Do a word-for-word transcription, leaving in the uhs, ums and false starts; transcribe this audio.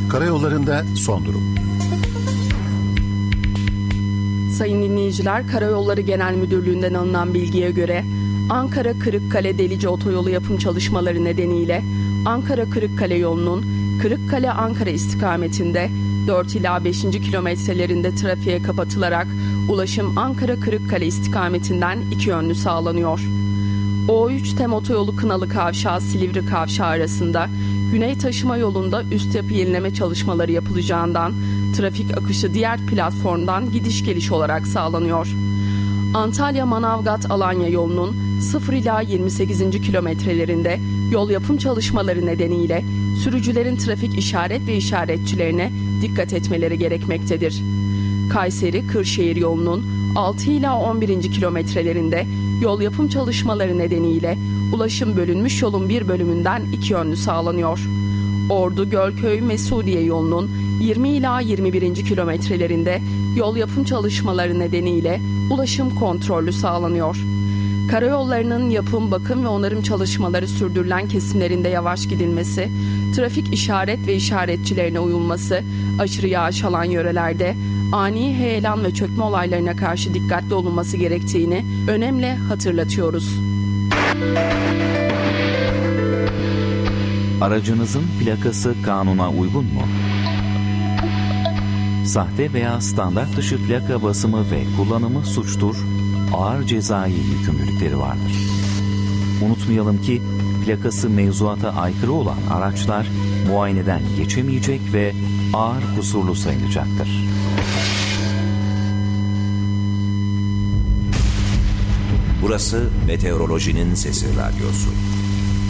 Karayollarında son durum. Sayın dinleyiciler, Karayolları Genel Müdürlüğü'nden alınan bilgiye göre Ankara-Kırıkkale-Delice otoyolu yapım çalışmaları nedeniyle Ankara-Kırıkkale yolunun Kırıkkale-Ankara istikametinde dört ila beşinci kilometrelerinde trafiğe kapatılarak ulaşım Ankara-Kırıkkale istikametinden iki yönlü sağlanıyor. O üç Tem otoyolu Kınalı Kavşağı-Silivri Kavşağı arasında Güney Taşıma yolunda üst yapı yenileme çalışmaları yapılacağından trafik akışı diğer platformdan gidiş geliş olarak sağlanıyor. Antalya-Manavgat-Alanya yolunun sıfır ila yirmi sekizinci kilometrelerinde yol yapım çalışmaları nedeniyle sürücülerin trafik işaret ve işaretçilerine dikkat etmeleri gerekmektedir. Kayseri-Kırşehir yolunun altı ila on birinci kilometrelerinde yol yapım çalışmaları nedeniyle ulaşım bölünmüş yolun bir bölümünden iki yönlü sağlanıyor. Ordu-Gölköy-Mesudiye yolunun yirmi ila yirmi birinci kilometrelerinde yol yapım çalışmaları nedeniyle ulaşım kontrollü sağlanıyor. Karayollarının yapım, bakım ve onarım çalışmaları sürdürülen kesimlerinde yavaş gidilmesi, trafik işaret ve işaretçilerine uyulması, aşırı yağış alan yörelerde ani heyelan ve çökme olaylarına karşı dikkatli olunması gerektiğini önemli hatırlatıyoruz. Aracınızın plakası kanuna uygun mu? Sahte veya standart dışı plaka basımı ve kullanımı suçtur, ağır cezai yükümlülükleri vardır. Unutmayalım ki plakası mevzuata aykırı olan araçlar muayeneden geçemeyecek ve ağır kusurlu sayılacaktır. Burası Meteorolojinin Sesi Radyosu.